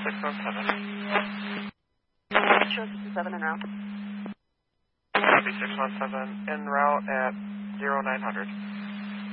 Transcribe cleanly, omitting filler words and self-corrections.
617. Show 67 en route. Copy 617 en route at 0900.